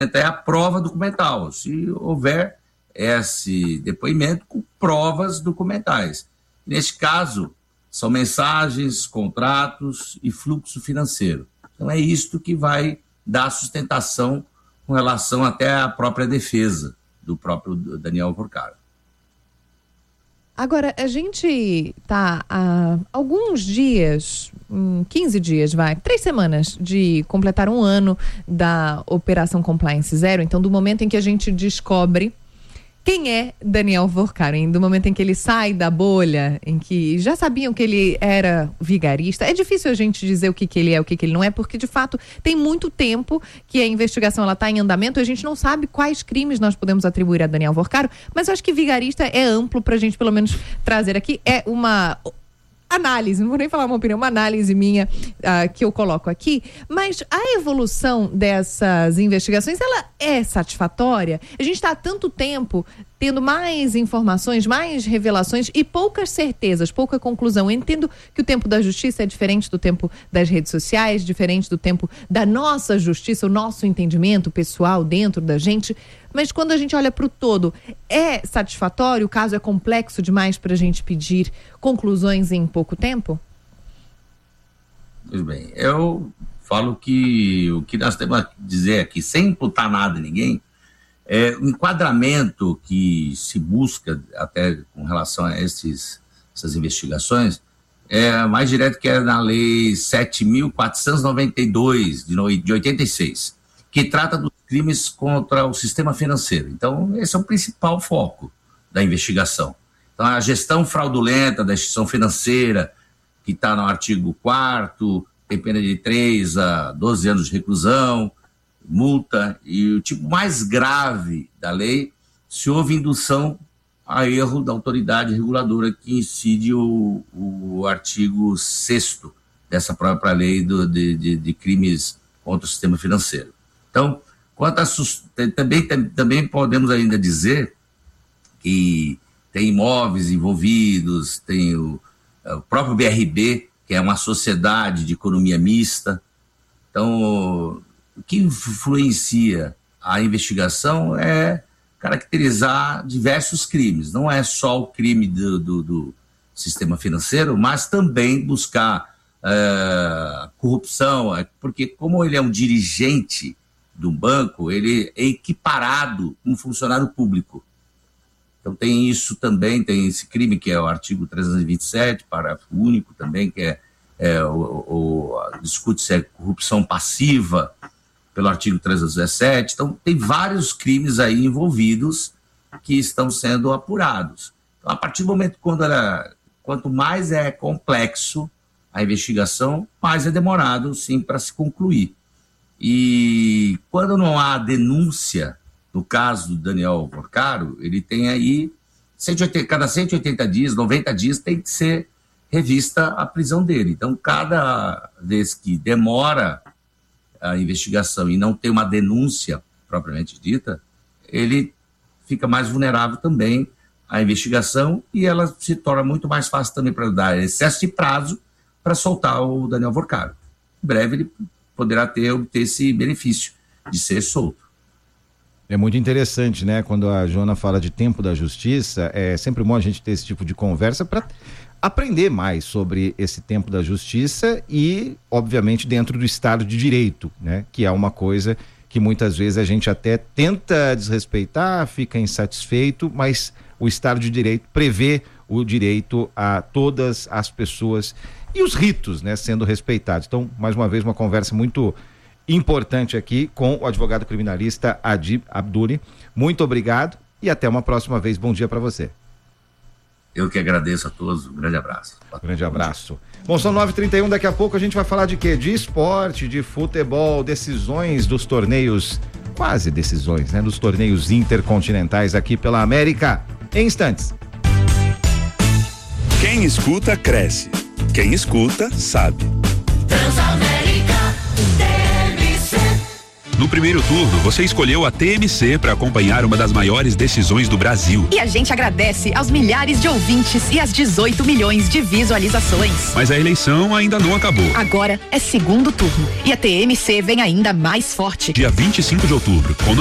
é a prova documental. Se houver esse depoimento com provas documentais. Neste caso, são mensagens, contratos e fluxo financeiro. Então é isto que vai dar sustentação com relação até à própria defesa do próprio Daniel Alvorcaro. Agora, a gente está há alguns dias, 15 dias, 3 semanas, de completar um ano da Operação Compliance Zero. Então, do momento em que a gente descobre quem é Daniel Alvorcaro, do momento em que ele sai da bolha, em que já sabiam que ele era vigarista. É difícil a gente dizer o que ele é, o que ele não é, porque de fato tem muito tempo que a investigação está em andamento e a gente não sabe quais crimes nós podemos atribuir a Daniel Alvorcaro, mas eu acho que vigarista é amplo para a gente pelo menos trazer aqui. É uma análise, não vou nem falar uma opinião, uma análise minha que eu coloco aqui, mas a evolução dessas investigações, ela é satisfatória? A gente está há tanto tempo tendo mais informações, mais revelações e poucas certezas, pouca conclusão. Eu entendo que o tempo da justiça é diferente do tempo das redes sociais, diferente do tempo da nossa justiça, o nosso entendimento pessoal dentro da gente, mas quando a gente olha para o todo, é satisfatório? O caso é complexo demais para a gente pedir conclusões em pouco tempo? Pois bem, eu falo que o que nós temos a dizer aqui, sem imputar nada a ninguém, o enquadramento que se busca até com relação a essas investigações é mais direto que é na Lei 7.492 de 86, que trata dos crimes contra o sistema financeiro. Então, esse é o principal foco da investigação. Então, a gestão fraudulenta da instituição financeira, que está no artigo 4º, tem pena de 3 a 12 anos de reclusão, multa, e o tipo mais grave da lei, se houve indução a erro da autoridade reguladora, que incide o artigo 6º dessa própria lei de crimes contra o sistema financeiro. Então, também podemos ainda dizer que tem imóveis envolvidos, tem o próprio BRB, que é uma sociedade de economia mista. Então, o que influencia a investigação é caracterizar diversos crimes. Não é só o crime do sistema financeiro, mas também buscar corrupção, porque como ele é um dirigente do banco, ele é equiparado com um funcionário público. Então tem isso também, tem esse crime que é o artigo 327, parágrafo único também, que discute se é corrupção passiva, pelo artigo 317. Então, tem vários crimes aí envolvidos que estão sendo apurados. Então, a partir do momento quanto mais é complexo a investigação, mais é demorado, sim, para se concluir. E quando não há denúncia, no caso do Daniel Alvorcaro, ele tem aí, cada 180 dias, 90 dias, tem que ser revista a prisão dele. Então, cada vez que demora a investigação e não tem uma denúncia propriamente dita, ele fica mais vulnerável também à investigação e ela se torna muito mais fácil também para dar excesso de prazo para soltar o Daniel Alvorcaro. Em breve ele poderá obter esse benefício de ser solto. É muito interessante, né? Quando a Joana fala de tempo da justiça, é sempre bom a gente ter esse tipo de conversa para aprender mais sobre esse tempo da justiça e, obviamente, dentro do Estado de Direito, né? Que é uma coisa que muitas vezes a gente até tenta desrespeitar, fica insatisfeito, mas o Estado de Direito prevê o direito a todas as pessoas e os ritos, né? Sendo respeitados. Então, mais uma vez, uma conversa muito importante aqui com o advogado criminalista Adib Abduli. Muito obrigado e até uma próxima vez. Bom dia para você. Eu que agradeço a todos, um grande abraço. Grande abraço. Bom, são 9h31, daqui a pouco a gente vai falar de quê? De esporte, de futebol, decisões dos torneios, quase decisões, né? Dos torneios intercontinentais aqui pela América, em instantes. Quem escuta, cresce. Quem escuta, sabe. Transamérica, TMC. No primeiro turno, você escolheu a TMC para acompanhar uma das maiores decisões do Brasil. E a gente agradece aos milhares de ouvintes e às 18 milhões de visualizações. Mas a eleição ainda não acabou. Agora é segundo turno e a TMC vem ainda mais forte. Dia 25 de outubro, com